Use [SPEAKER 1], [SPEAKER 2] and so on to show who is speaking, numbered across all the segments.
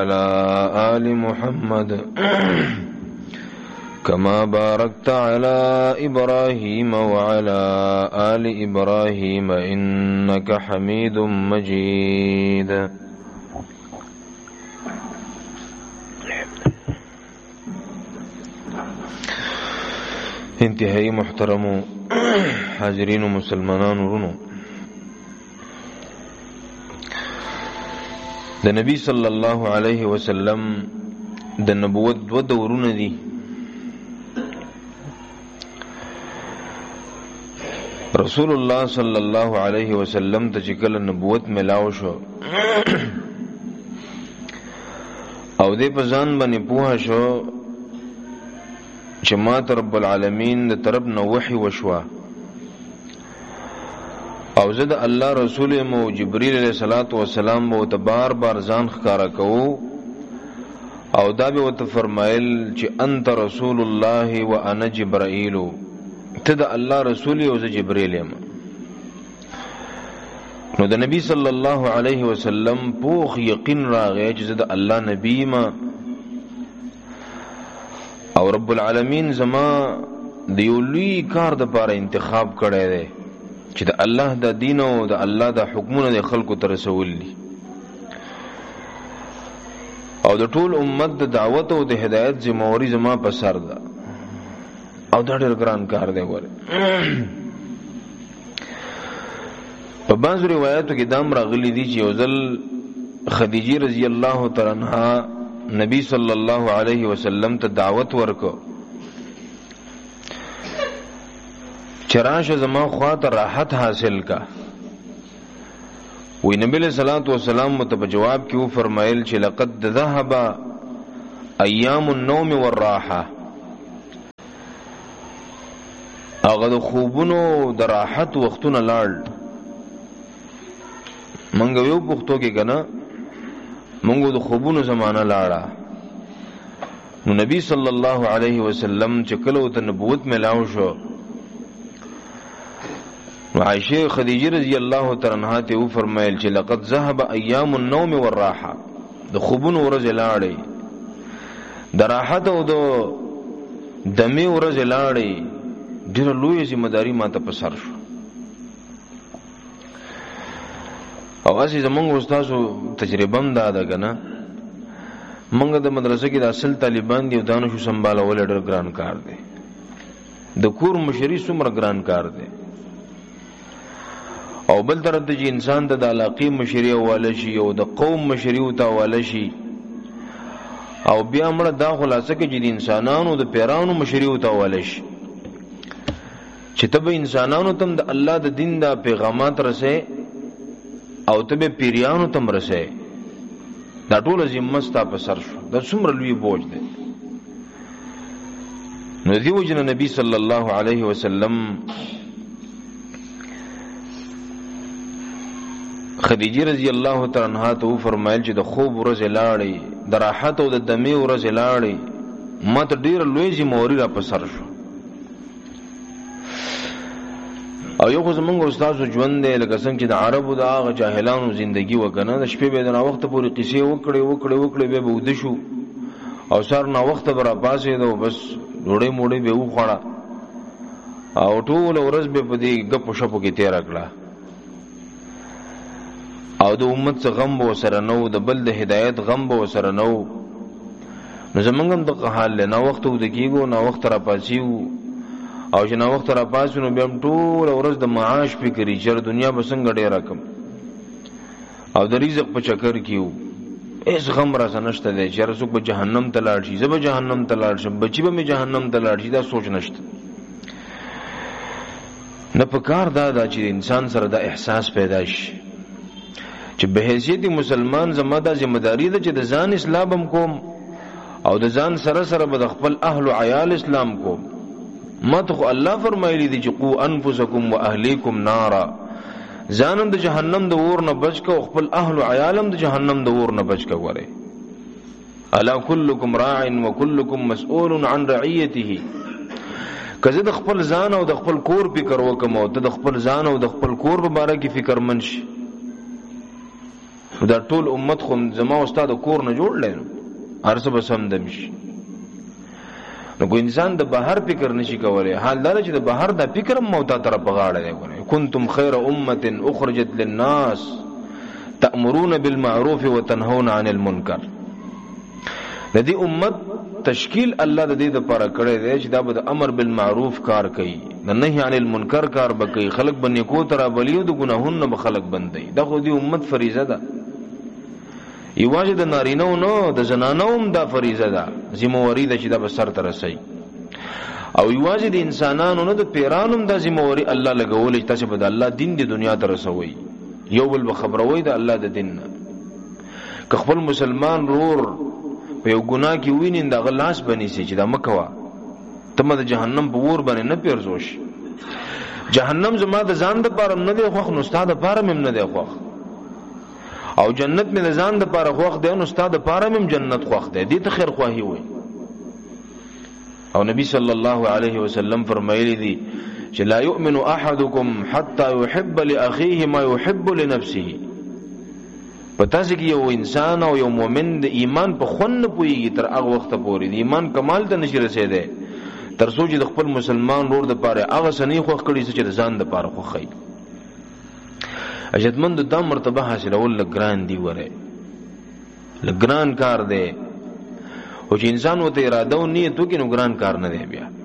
[SPEAKER 1] وعلى آل محمد كما باركت على إبراهيم وعلى آل إبراهيم إنك حميد مجيد. انتهائی محترم حاضرین و مسلمانان ورونو، د نبی صلی الله علیه وسلم د نبوت دو دورونه دي. رسول الله صلی الله علیه وسلم ته چې کله نبوت ملاو شو او دې په ځان باندې پوه شو چې ما ته رب العالمین د طرف نه وحی وشوا او زه د الله رسول مو جبرئیل علیه السلام مو ته بار بار ځان ښکارا کوو او دا به وته فرمایل چې انت رسول الله وانا جبرئیل، ته د الله رسول او زه جبرئیل یم. نو د نبی صلی الله علیه وسلم پوخ یقین راغی چې زه د الله نبی ما او رب العالمین زما د یو لوی کار د پاره انتخاب کړی دی چې د الله د دین او د الله د حکمونو د خلکو ته رسول دي او د ټول امت د دعوت او د هدایت ذمہواری زما په سر ده او دا ډېر ګران کار دی. ګوره په بعضو روایتو کې دام راغلي دي چې یو ځل خدیجه رضی الله تعالی عنها نبی صلی الله علیه وسلم ته دعوت ورکو چراشه زما خواته راحت حاصل کا. وی نبی علیہ الصلوۃ والسلام ته په جواب کې و فرمایل چې لقد ذهب ایام النوم والراحه، هغه د خوبونو د راحت وختونه لاړ. منګ یو پښتو کې کنه منګو د خوبونو زمانہ لاړه. نو نبی صلی الله علیه وسلم چې کله ته نبوت ملاو شو، عائشہ خدیجه رضی الله تعالی عنها ته و فرمایل چې لقد ذهب ایام النوم والراحه، د خوبونو ورځ لاړې، د راحت او د دمه ورځ لاړې. ډېر لوی ذمہ داری ماته په سر شو. او اسی زمونږ استادو تجربه هم دا ده کنه، موږ د مدرسې کې د اصل طالبان دی او دانو شو سنبالول ډېر ګران کار دی. د کور مشري څومره ګران کار دی او بل طرف ته چې انسان د علاقې مشري واله شي او د قوم مشري او واله شي او بیا موږ دا خلاصه کې چې د انسانانو د پیرانو مشري او واله شي چې تب انسانانو تم د الله د دین دا پیغامات رسې او تبه پیریانو تم رسې. دا ټول ذمہ ستا په سر شو. دا څومره لوی بوج دی. نو دیو جن نبی صلی الله علیه وسلم خدیجه رضی الله تعالی عنها ته فرمایل چې د خوب ورځ لاړې، د راحت او د دمه ورځ لاړې، ماته ډیر لوی ذمہواری را په سر شو. او یو خو زمونږ استادو ژوند دی لکه څنګه چې د عربو د هغه جاهلانو زندگی وکنه، د شپې به د وخت پورې قصې وکړې به ود شو او سر نه وخت برا پاسې دو بس ډوړې موړې به وخړه او ټول ورځ به په دې غپ شپو کې تیر کړه او د امت څخه غم به سره نو، د بل د هدایت غم به سره نو. نو زمونږ هم د حال نه وخت ود کېګو نه وخت را پاسیو او چې نو وخت را پاسونو بیا ټول ورځ د معاش فکرې چې دنیا به څنګه ډېر رقم او د رزق په چکر کېو. ایس غم را سنشته دی چې رسوک به جهنم ته لاړ شي، زه به جهنم ته لاړ شم، بچی به مې جهنم ته لاړ شي. دا سوچ نشته. نه په کار دا چې انسان سره دا احساس پیدا شي چې به حیثیت مسلمان زما دا ذمہ داری ده چې د ځان اسلام کوم او د ځان سره سره به د خپل اهل او عیال اسلام کوم. مته الله فرمایلی دی چې قو انفسکم واهلیکم نارا، ځانم د جهنم د اور نه بچ کو، خپل اهل او عیالم د جهنم د اور نه بچ کو. غره الا کلکم راع وکلکم مسئول عن رعیته. کزه د خپل ځان او د خپل کور فکر وکم او ته د خپل ځان او د خپل کور په اړه کې فکر منشي، دا ټول امت خو زما استاد کور نه جوړ لینو ارسه بسم دمشي نو کو انسان د بهر فکر نشي کولای حال دا چې د بهر د فکر موتا طرف بغاړه دی کوي کنتم خیر امه اخرجت للناس تأمرون بالمعروف وتنهون عن المنکر د دې امت تشکیل الله د دې لپاره کړی دی چې دا به د امر بالمعروف کار کوي د نهي عن المنکر کار به کوي خلق باندې کو تر بلیو د ګناهونو به خلق بندي دا خو دې امت فریضه ده یواجه د نارینو نو د زنانو هم دا فریضه ده ذمہواری ده چې دا به سر ته رسي او یواجه د انسانانو نه د پیرانو هم دا ذمہواری الله لګول چې تاسو به د الله دین د دنیا ته رسوي یو بل خبروي د الله د دین که خپل مسلمان رور په یو ګناه کې ویني دا غلاس بني سي چې دا مکوا ته د جهنم په ور باندې نه پیرزوش جهنم زما د ځان د پاره نه دی خو نو استاد د پاره مم نه دی خو او جنت مې د ځان د پاره خوخ دی نو استاد د پاره مم جنت خوخ دی دې ته خیر خواهی وي او نبی صلی الله علیه وسلم فرمایلی دی چې لا یؤمن احدکم حتى يحب لاخيه ما يحب لنفسه پتہ چې یو انسان او یو مؤمن د ایمان په خون نه پويږي تر هغه وخت پورې د ایمان کمال ته نشي رسیدي تر څو چې د خپل مسلمان ورور د پاره هغه سنې خوخ کړي چې د ځان د پاره خوخی اجدمند د مرتبه حاصلول لګران دی وره لګران کار دی او چې انسان وته اراده او نیت وکړي نو ګران کار نه دی بیا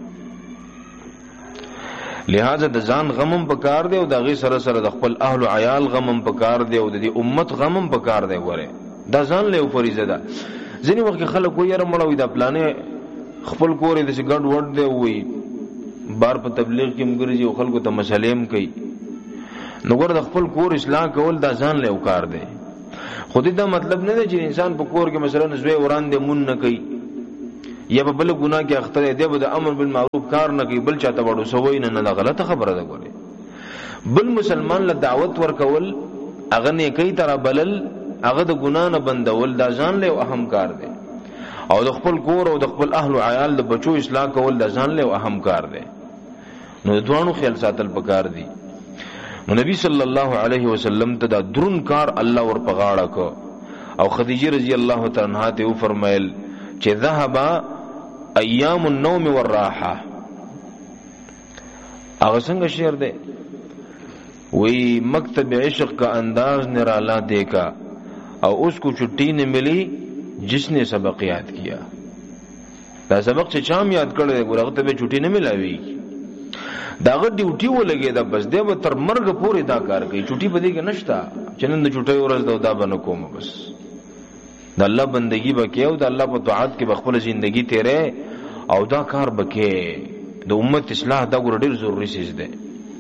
[SPEAKER 1] لہذا د ځان غمم پکار دی او د غي سره سره د خپل اهل او عیال غمم پکار دی او د امت غمم پکار دی وره دا ځان له فریضه ده ځینې وخت خلک وایي یاره مړوي دا پلانې خپل کورې د ګډ وډ دی وي بار په تبلیغ کې مګرځي او خلکو ته مسلیم کوي نو ګور د خپل کور اصلاح کول دا ځان له کار دی خو دې دا مطلب نه دی چې انسان په کور کې مثلا زوی وران دی مون نه کوي یا په بل ګناه کې اخته دی به د امر بالمعروف کار نه کوي بل چاته وړو سوي نه نه غلطه خبره ده ګوري بل مسلمان له دعوت ورکول اغه نه کوي تر بلل اغه د ګناه نه بندول دا ځان له اهم کار دی او د خپل کور او د خپل اهل او عیال د بچو اصلاح کول دا ځان له اهم کار دی نو دوانو خیال ساتل پکار دی نو نبی صلی الله علیه وسلم ته دا درون کار الله ور پغاړه کو او خدیجه رضی الله تعالی عنها ته فرمایل چې ذهب ایام النوم والراحه هغه څنګه شعر دی وی مکتب عشق کا انداز نرالا دیکھا اور اس کو چھٹی نے ملی جس نے سبق یاد کیا دا سبق چې چام یاد کړل ګورغه ته به چھٹی نه ملاوي داغه ډیوټي ولګي دا بس دی به تر مرګ پورې دا کار کوي چھٹی بده کې نشتا چنن د چھټي ورځ دا بنه کوم بس د الله بندگی وکي او د الله په طاعت کې بخپل ژوندۍ تیرې او دا کار وکي د امت اصلاح دا ګور ډیر ضروری شی دی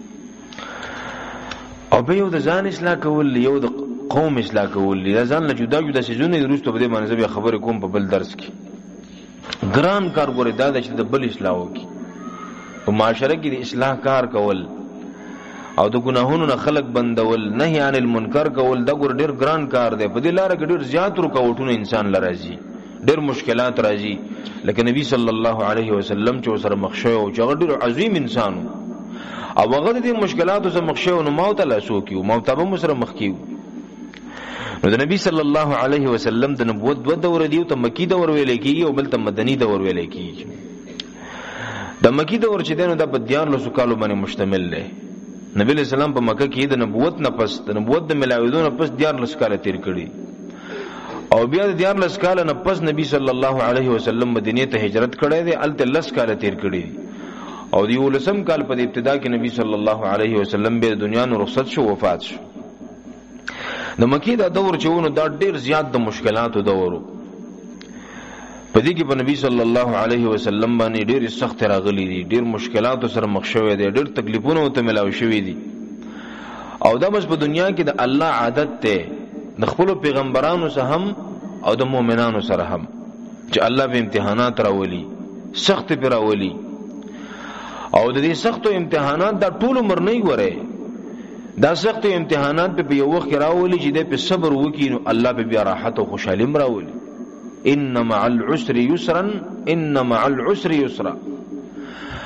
[SPEAKER 1] او به یو د ځان اصلاح کول یو د قوم اصلاح کول دا ځان له جدا جدا سيزونه وروسته به باندې خبرې کوم په بل درس کې ګران کار ګور دا چې د بل اصلاح وکي په معاشره کې د اصلاح کار کول او د ګناهونو نه خلق بندول نهي عن المنکر کول دا ګور ډیر ګران کار دی په دې لار کې ډیر زیات رکاوټونه انسان لراځي ډیر مشکلات راځي لکه نبی صلی الله علیه وسلم چې سره مخشو او چې ډیر عظیم انسان او هغه دې مشکلاتو سره مخشو نو موت لا سو کیو موت به سره مخ کیو نو د نبی صلی الله علیه وسلم د نبوت دو دور دیو ته مکی دور ویل کیږي او بل ته مدنی دور ویل کیږي د مکی دور چې دنه د بدیان له سکالو باندې مشتمل دی نبی علیہ السلام په مکه کې د نبوت نه پس د نبوت د ملاویدو نه پس دیار لسکاله تیر کړي او بیا د دیار لسکاله نه پس نبی صلی الله علیه وسلم مدینه ته هجرت کړي دی الته لسکاله تیر کړي او دی ولسم کال په ابتدا کې نبی صلی الله علیه وسلم به دنیا نو رخصت شو وفات شو د مکی دا دور چې ونه دا ډیر زیات د مشکلاتو دورو په دې کې په نبی صلی الله علیه وسلم باندې ډېر سخت راغلي دي ډېر مشکلات سره مخ شوي دي ډېر تکلیفونه ته ملاوي شوي دي او دا بس په دنیا کې د الله عادت ته د خپل پیغمبرانو سره هم او د مؤمنانو سره هم چې الله به امتحانات راولي سخت پر راولي او د دې سختو امتحانات دا ټول عمر نه غوړي دا سخت امتحانات په یو وخت راولي چې د په صبر وکړي نو الله به بیا راحت او خوشحالي راولي ان مع العسر يسرا ان مع العسر يسرا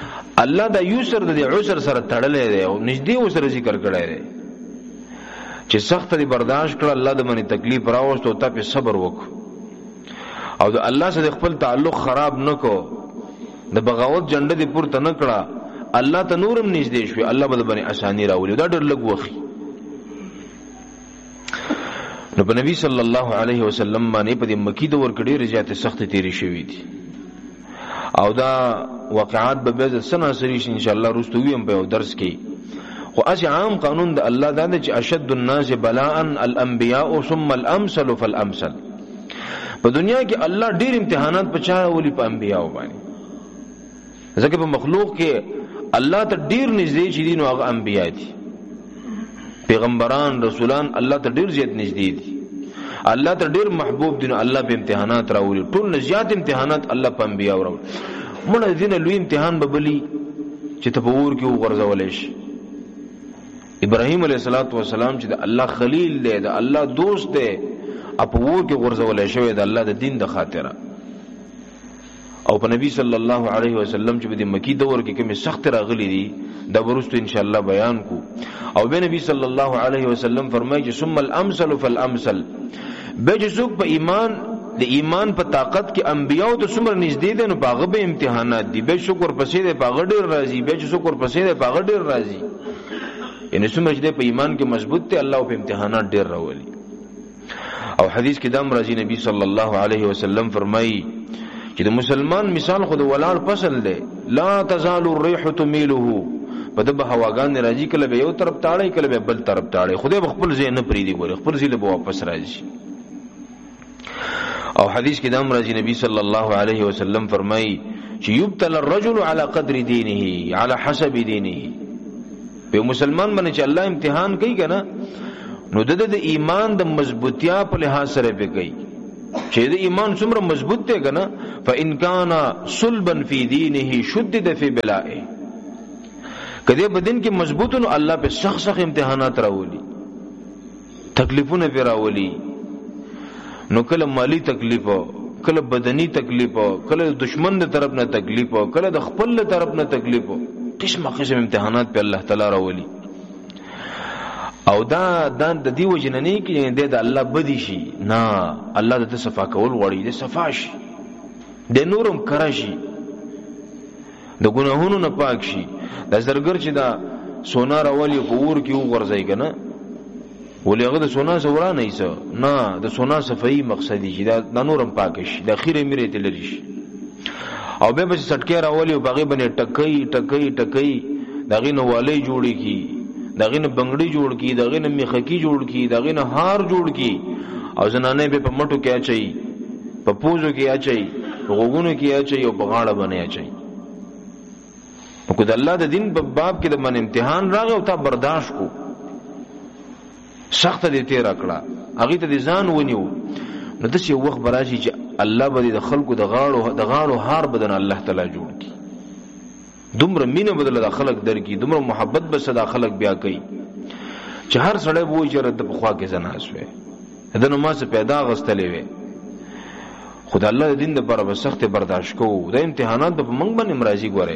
[SPEAKER 1] الله دا یسر د عسر سره تړلې دی او نږدې وسره ذکر کړی دی چې سخت دی برداشت کړ الله د منی تکلیف راوست او ته په صبر وک او د الله سره خپل تعلق خراب نکو د بغاوت جنډه دی پورته نکړه الله ته نورم نږدې شو الله به باندې اسانی راولي دا ډېر لږ وخی نو په نبی صلی الله علیه وسلم باندې په دې مکی دور کې ډېر زیات سخت تیری شوې دي او دا واقعات به به سنا سری ان شاء الله رستوی هم په درس کې خو اسی عام قانون د الله دا چې اشد الناس بلاء الانبیاء ثم الامثل فالامثل په دنیا کې الله ډېر امتحانات پچا ولي په انبیاء باندې ځکه په مخلوق کې الله ته ډېر نږدې چې دي نو هغه انبیاء دي پیغمبران رسولان الله ته ډېر زیات نږدې دي الله ته ډېر محبوب دي نو الله په امتحانات راولي ټول زیات امتحانات الله په انبیاء راولي مړه دینه لوی امتحان به بلی چې ته په ور کې وغورځول شي ابراهيم عليه السلام چې د الله خلیل دی د الله دوست دی په ور کې غورځول شوی د الله د دین د خاطره او په نبی صلی الله علیه وسلم چې د مکی دور کې کوم سخت راغلي دي دا ورستو ان شاء الله بیان کو او به نبی صلی الله علیه وسلم فرمایي چې ثم الامثل فالامثل به چې څوک په ایمان د ایمان په طاقت کې انبیاء ته څومره نږدې دي نو هغه به امتحانات دي به شکر پسې ده هغه ډېر راضي به چې شکر پسې ده هغه ډېر راضي یعنی څومره چې په ایمان کې مضبوط دي الله په امتحانات ډېر راولي او حدیث کې دام راځي نبی صلی الله علیه وسلم فرمایي چې د مسلمان مثال خود ولاړ فصل دی لا تزال الريح تميله په دغه هواګان راځي کله به یو طرف تاړي کله به بل طرف تاړي خدای خپل ځای نه پریدي ګوره خپل ځای له واپس راځي او حدیث کې دام راځي نبی صلی الله علیه وسلم فرمایي چې یبتل الرجل على قدر دینه على حسب دینه په مسلمان باندې چې الله امتحان کوي کنه نو د ایمان د مضبوطیا په لحاظ سره به کوي چې د ایمان څومره مضبوط دی کنه فإن كان صلبا في دينه شدد في بلائه کله بدن کې مضبوط نو الله په سخت امتحانات راولي تکلیفونه به راولي نو کله مالی تکلیف کله بدنی تکلیف کله دشمن د طرف نه تکلیف کله د خپل طرف نه تکلیف قسمه قسم امتحانات په الله تعالی راولي او دا د دې وجننی کې د الله بدی شي نه الله د صفا کول غوړي د صفا شي د نورم کراشي د ګناهونو نه پاک شي د زرګر چې دا سونا راولي غور کې وغورځي کنه ولې هغه د سونا زورا نه ایسه نه د سونا صفائی مقصدی شي دا نورم پاک شي د اخیره میره تللی شي او به بس سټکه راولي او باغې باندې ټکې دغه نو والی جوړي کی دغه نه بنگړي جوړ کی دغه نه میخکی جوړ کی دغه نه هار جوړ کی او زنانه به په مټو کې اچي په پوزو کې اچي په غوګونو کې اچي او په غاړه باندې اچي او کو د الله د دین په باب کې د من امتحان راغی او تا برداشت کو سخت دې تیر کړه هغه ته ځان ونیو نو د څه وخت براشي چې الله به د خلکو د غاړو هار بدن الله تعالی جوړ کی دومره مینه بدل د خلق درکې دومره محبت به صدا خلق بیا کوي چې هر سړی وو چې رد په خوا کې زناس وي دنه ما څه پیدا غستلې وي خدای الله دین د پر سخت برداشت کو د امتحانات په منګ باندې مرضی ګوره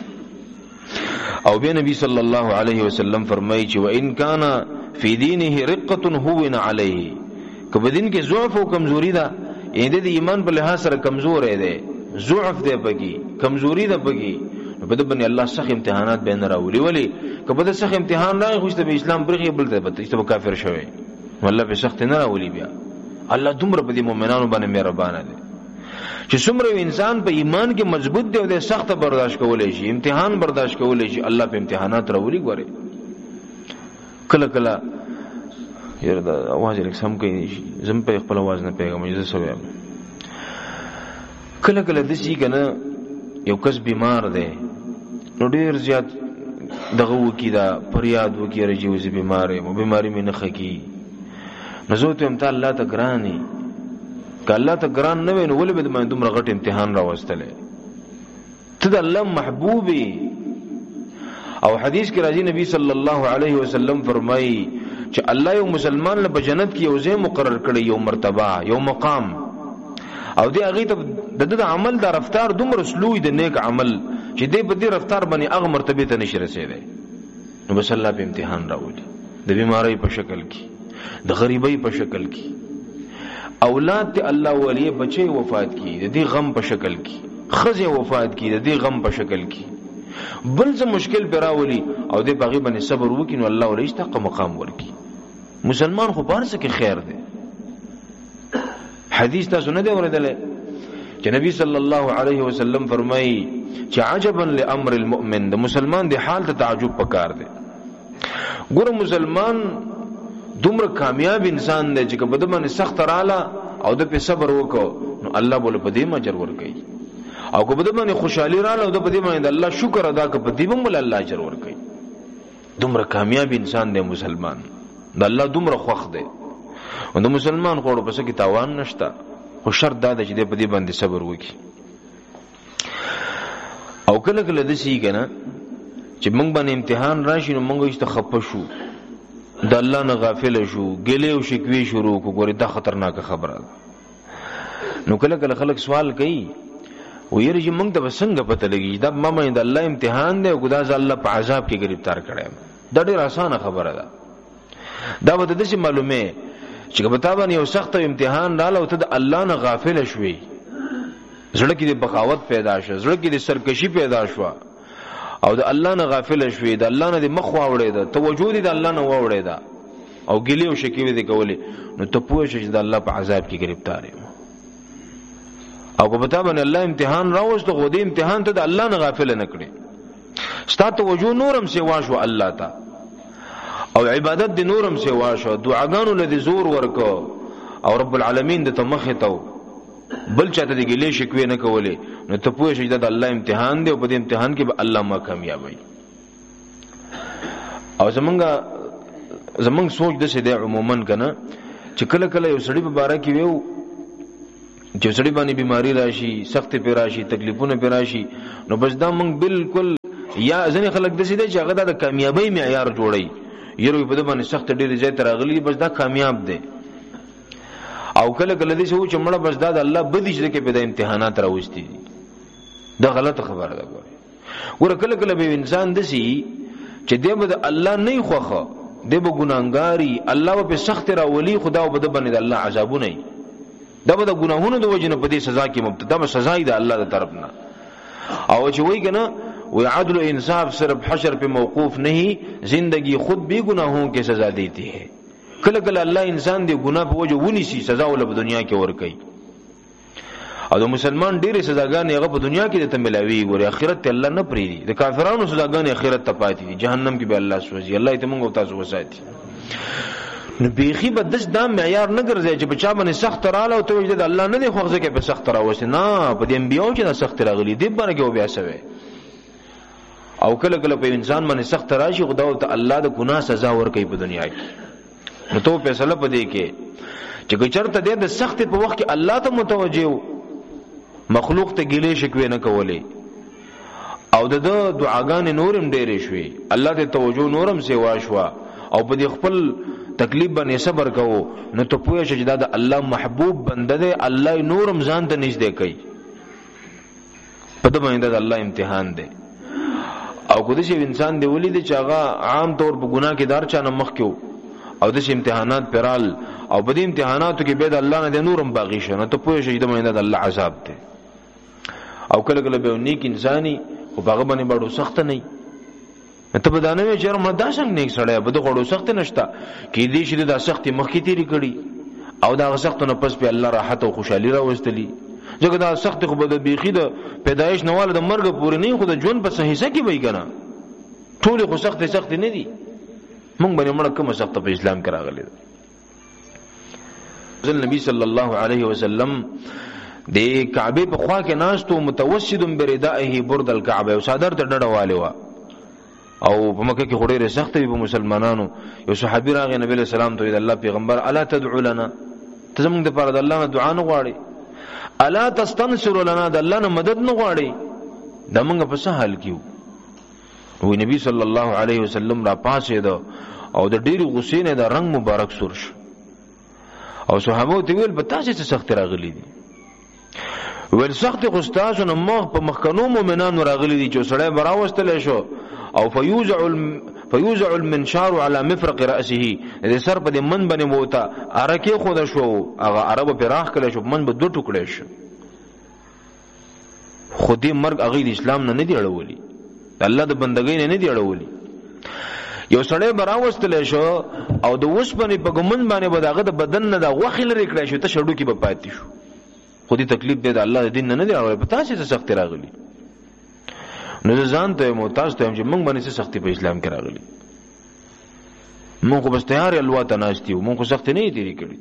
[SPEAKER 1] او بیا نبی صلی الله علیه وسلم فرمایي چې وان کان فی دینه رقه هو علیه کبه دین کې ضعف او کمزوری ده یعنی د ایمان په لحاظ سره کمزور دی ضعف دی پکې کمزوری ده پکې په دې باندې الله سخت امتحانات به نه راولي ولی کبه د سخت امتحان راغی خو د اسلام برخه بل ته پته چې کافر شوی والله به سخت نه راولي بیا الله دومره په دې مؤمنانو باندې مهربان دی چې څومره انسان په ایمان کې مضبوط دی او د سخت برداشت کولای شي امتحان برداشت کولای شي الله په امتحانات راولي ګوره کله کله یره دا आवाज رقم کوي زم په خپل आवाज نه پیغام یې زسوي کله کله د شي کنه یو کس بیمار دی نو ډیر زیات دغه وکی دا فریاد وکی رجوز بیمار مو بیماری مې نه خکی نزوت هم ته الله ته ګرانی ک الله ته ګران نه ویني ولې به د دومره غټ امتحان راوستلې ته د الله محبوبي او حدیث کې راځي نبی صلی الله علیه وسلم فرمایي چې الله یو مسلمان له جنت کې یو ځای مقرر کړی یو مرتبه یو مقام او دی هغه ته د عمل د رفتار دومره سلوې د نیک عمل چې دی په دې رفتار باندې هغه مرتبه ته نشي رسیدي نو بس الله په امتحان راولي د بیماری په شکل کې د غریبۍ په شکل کې، اولاد ته الله ولی بچي وفات کی د دې غم په شکل کې، خزه وفات کی د دې غم په شکل کې، بل څه مشکل پیراولي او دې باغی باندې صبر وکړي نو الله ولې استحق مقام ورکړي. مسلمان خو بارسه کې خیر دی. حدیث تاسو نه دی اوریدلې چې نبی صلی الله علیه وسلم فرمایي چې عجبا لامر المؤمن، د مسلمان د حال ته تعجب پکار دی. ګوره مسلمان دومره کامیاب انسان دی چې په دمن سخت رااله او د په صبر وکړو نو الله بوله په دې اجر ورکړي، او کو په دمن خوشحالي رااله او د په دې باندې الله شکر ادا کړ په دې باندې الله اجر ورکړي. دومره کامیاب انسان دی مسلمان، د الله دومره خوښ دی. او د مسلمان خوړو پس کې تاوان نشته، خو شرط دا ده چې دې په دې باندې صبر وکړي. او کله کله د شي کنه چې موږ باندې امتحان راشي نو موږ ایست خپه شو، د الله نه غافل شو، ګلې او شکوي شروع کو، ګوري دا خطرناک خبره ده. نو کله کله خلک سوال کوي ویری چې موږ ته څنګه پته لګي دا ماما د الله امتحان دی او ګدا ز الله په عذاب کې گرفتار کړي. دا ډېر اسانه خبره ده. دا به د دې معلومه چې په تا باندې یو سخت امتحان رااله او ته د الله نه غافل شوي، زړه کې د بغاوت پیدا شو، زړه کې د سرکشي پیدا شو او د الله نه غافل شوي، د الله نه د مخ واوړې ده، توجه دې د الله نه واوړې ده او ګلې او شکوي دې کولې، نو ته پوه شې چې د الله په عذاب کې گرفتار یې. او په تا باندې الله امتحان راوست، خو دې امتحان ته د الله نه غافل نه کړې، ستا توجه نورم سیوا شو الله ته، او عبادت دی نورم سیوا شو، دعاګانو لدی زور ورکو او رب العالمین د تمخه تو بل چاته دی ګلې شکوي نه کولې، نو ته پوه شې د الله امتحان دی او په دې امتحان کې به الله ما کامیابوي. او زمونږ سوچ د څه دی عموما کنه چې کله کله یو سړی په باره کې ویو چې سړی باندې بیماری راشي، سخت پی راشي، تکلیفونه پی راشي، نو بس دا مونږ بالکل یا ځنې خلک د څه دی چې هغه د کامیابی معیار جوړي، یره په دې باندې سخت ډېر ځای ته راغلی بس دا کامیاب دی. او کله کله دې شو چې مړه بس دا د الله بدی چې کې په د امتحانات راوستي دي. دا غلطه خبره ده. ګوره کله کله به انسان دسی چې دې به د الله نه خوخه، دې به ګناګاری، الله به سخت راولي، خدا به د باندې د الله عذابونه، دا به د ګناهونو د وجنه په دې سزا کې مبتلا، به سزا دی د الله د طرف نه. او چې وای کنه وہ عدل و انصاف صرف حشر پہ موقوف نہیں، زندگی خود بھی گناہوں کے سزا دیتی ہے. کله کله الله انسان دی ګناه په وجه ونیسي، سزا ول په دنیا کې ور کوي. او د مسلمان ډېرې سزاګانې هغه په دنیا کې د تملاوي، ګوري آخرت ته الله نه پریدي. د کافرانو سزاګانې آخرت ته پاتې دي، جهنم کې به الله سوځي. الله ته موږ او تاسو وساتي. نو بیخي به داس دا معیار نه ګرځي چې بچا باندې سخت رااله او ته د الله نه دی خوښه کې په سخت راوځي. نه، په دې انبیو چې سخت راغلي دې باندې کې بیا سوي. او کله کله په انسان باندې سخت راشي، خدا او ته الله د ګناه سزا ور کوي په دنیا کې. نو ته فیصله پدې کې چې چرته دې د سخت په وخت کې الله ته متوجه، مخلوق ته ګلې شکوي نه کولې، او د دعاګانې نورم ډېرې شوي، الله ته توجه نورم سیوا شو، او په دې خپل تکلیف باندې صبر کوو، نو ته پوهې چې دا د الله محبوب بنده دی، الله نورم ځان ته نږدې کوي. په دې باندې د الله امتحان دی. او کو دې انسان دی ولید چې هغه عام طور په ګناه کې دار چانه مخ کېو، او دې امتحانات پرال، او په دې امتحاناتو کې به د الله نه د نورم باغی شنه، ته پوهې چې د باندې د الله عذاب دی. او کله کله به نیک انساني خو هغه باندې باندې سخت نه، ته به دانه چې رحمت دا څنګه نیک سړی به د غړو سخت نشته کې دې چې د سخت مخ کې تیری کړي، او دا سخت نه پس په الله راحت او خوشحالي راوستلی. ځکه دا سخت خو به د بیخي د پیدایش نواله د مرګ پورې نه، خو د ژوند په صحیح کې وای کنه ټول خو سخت نه دي. مونږ باندې مړه کومه سخت په اسلام کې راغلي. ځل نبی صلی الله علیه وسلم د کعبه په خوا کې ناستو، متوسد بردائه برد الكعبه، او صادر ته ډډواله وا، او په مکه کې خوري سخت وي په مسلمانانو. یو صحابي راغی نبی له سلام ته، الله پیغمبر الا تدعو لنا، ته زموږ د پاره د الله نه دعا نه غواړي؟ الا تستنصر لنا، د الله نه مدد نه غواړي؟ دا موږ په څه حال کې وو؟ نبی صلی الله علیه وسلم را پاسې ده، او د ډېری غصې نه د رنگ مبارک سور شو، او صحابه ته ویل په تاسو څه سخت راغلي دي؟ ول سخت غستاس نو مخ په مخکنو مؤمنانو راغلي دي چې سړی براوستل شو، او فیوزع فيوزع المنشار على مفرق راسه د سر په من باندې موتا ارکه خود شو هغه عربو پراخ کړي شو من به دوه ټوکړي شو خودي مرګ هغه د اسلام نه دی اړولي الله د بندګۍ نه دی اړولي یو سړی براوستل شو او د وسپنې په ګمن باندې به داغه د بدن نه د غوخه لري کړی شو ته شړو کې به پاتې شو خودي تکلیف دی د الله د دین نه دی اړولي په تاسو څه سخت راغلی نو ځان ته محتاج ته چې موږ باندې څه سختي په اسلام کې راغلی موږ خو بس تیار الوا تناشتي موږ خو سخت نه دی کړی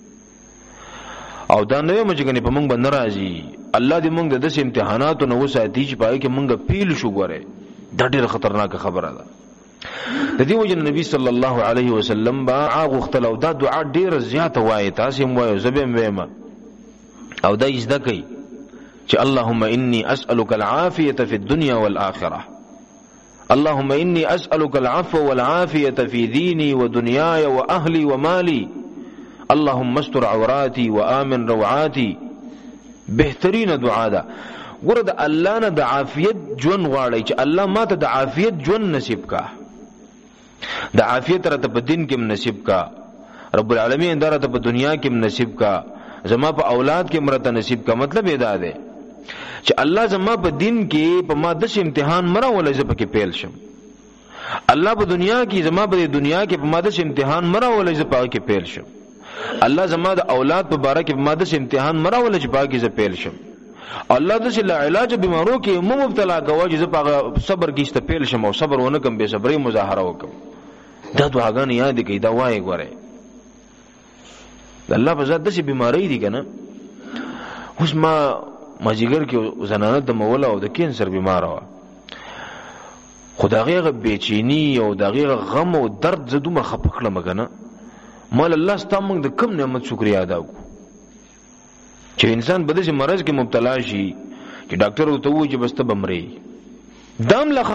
[SPEAKER 1] او دا نه مې چې په موږ باندې راځي الله دې موږ د دې امتحاناتو نو وساتي چې پای کې موږ پیل شو غره دا ډېر خطرناک خبره ده د دې وجه نبی صلی الله علیه وسلم با هغه اختلو دا دعا ډېر زیاته وایي تاسو هم وایو زبم وېما او دا یزده کوي چې اللهم انی اسالک العافیه فی الدنيا والآخرة اللهم انی اسالک العفو والعافیه فی دینی ودنیای واهلی ومالی اللهم استر عوراتي وآمن روعاتي بهترین دعا ده ګوره د الله نه د عافیت ژوند غواړي چې الله ماته د عافیت ژوند نصیب کا د عافیت راته په دین کې نصیب کا رب العالمین درته په دنیا کې نصیب کا زما په اولاد کې مرته نصیب کا مطلب ادا ده چې الله زما په دین کې په ما د امتحان مرا ولې ز پکې پیل شم الله په دنیا کې زما په دنیا کې په ما د امتحان مرا ولې ز پکې پیل شم الله زما د اولاد په باره کې په ما د امتحان مرا ولې ز پکې ز پیل شم الله د شل علاج بیمارو کې مو مبتلا کوي چې په صبر کې است پیل شم او صبر ونه کم به صبري مظاهره وکم دا دعاګان یاد کړئ دا وایي غوړې الله په ذات د شي بیماری دي کنه اوس ما ماجیګر کې زنانه د مولا او د کینسر بیمار و خدایغه بیچینی او دغه غم او درد زدومه خپکړه مګنه مال الله ستاسو د کم نعمت شکریا ادا کو چې انسان بده شي مرض کې مبتلا شي چې ډاکټر ورته وایي چې بس ته بمري دام